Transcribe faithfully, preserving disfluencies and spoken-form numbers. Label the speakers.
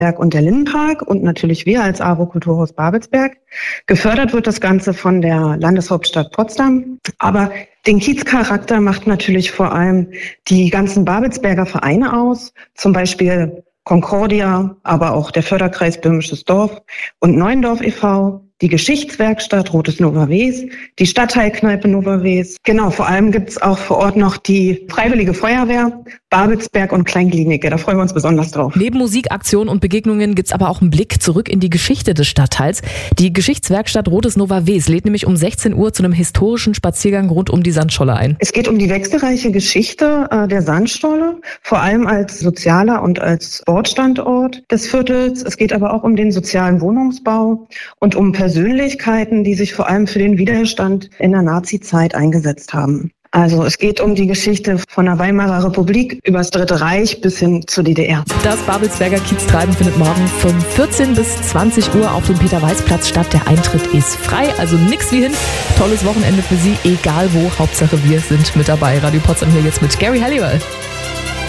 Speaker 1: Babelsberg und der Linnenpark und natürlich wir als A W O Kulturhaus Babelsberg. Gefördert wird das Ganze von der Landeshauptstadt Potsdam. Aber den Kiezcharakter macht natürlich vor allem die ganzen Babelsberger Vereine aus, zum Beispiel Concordia, aber auch der Förderkreis Böhmisches Dorf und Neuendorf e V, die Geschichtswerkstatt Rotes Nova Wes, die Stadtteilkneipe Nova Wes. Genau, vor allem gibt's auch vor Ort noch die Freiwillige Feuerwehr, Babelsberg und Kleinglinike. Da freuen wir uns besonders drauf.
Speaker 2: Neben Musikaktionen und Begegnungen gibt's aber auch einen Blick zurück in die Geschichte des Stadtteils. Die Geschichtswerkstatt Rotes Nova Wes lädt nämlich um sechzehn Uhr zu einem historischen Spaziergang rund um die Sandscholle ein.
Speaker 1: Es geht um die wechselreiche Geschichte äh, der Sandscholle, vor allem als sozialer und als Sportstandort des Viertels. Es geht aber auch um den sozialen Wohnungsbau und um Persönlichkeiten, die sich vor allem für den Widerstand in der Nazi-Zeit eingesetzt haben. Also es geht um die Geschichte von der Weimarer Republik über das Dritte Reich bis hin zur D D R.
Speaker 2: Das Babelsberger Kieztreiben findet morgen von vierzehn bis zwanzig Uhr auf dem Peter-Weiß-Platz statt. Der Eintritt ist frei, also nix wie hin. Tolles Wochenende für Sie, egal wo. Hauptsache wir sind mit dabei. Radio Potsdam hier jetzt mit Gary Halliwell.